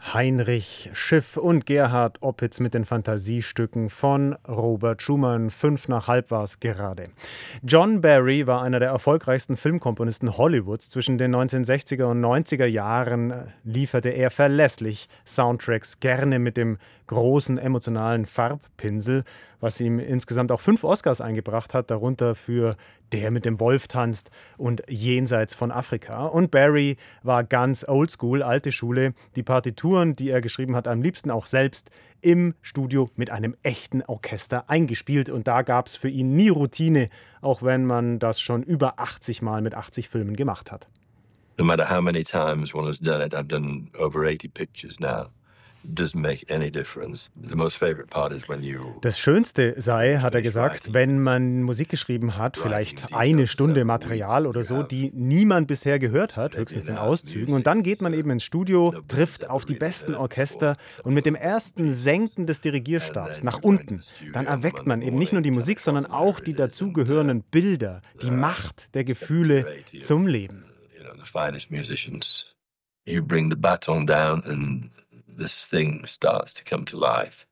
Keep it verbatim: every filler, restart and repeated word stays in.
Heinrich Schiff und Gerhard Opitz mit den Fantasiestücken von Robert Schumann. Fünf nach halb war es gerade. John Barry war einer der erfolgreichsten Filmkomponisten Hollywoods. Zwischen den neunzehnhundertsechziger und neunziger Jahren lieferte er verlässlich Soundtracks, gerne mit dem großen emotionalen Farbpinsel, was ihm insgesamt auch fünf Oscars eingebracht hat, darunter für Der mit dem Wolf tanzt und Jenseits von Afrika. Und Barry war ganz oldschool, alte Schule. Die Partituren, die er geschrieben hat, am liebsten auch selbst im Studio mit einem echten Orchester eingespielt. Und da gab es für ihn nie Routine, auch wenn man das schon über achtzig Mal mit achtzig Filmen gemacht hat. No matter how many times one has done it, I've done over eighty pictures now. Doesn't make any difference. The most favorite part is when you. Das Schönste sei, hat er gesagt, wenn man Musik geschrieben hat, vielleicht eine Stunde Material oder so, die niemand bisher gehört hat, höchstens in Auszügen. Und dann geht man eben ins Studio, trifft auf die besten Orchester und mit dem ersten Senken des Dirigierstabs nach unten, dann erweckt man eben nicht nur die Musik, sondern auch die dazugehörenden Bilder, die Macht der Gefühle zum Leben. The finest musicians. You bring the baton down and this thing starts to come to life.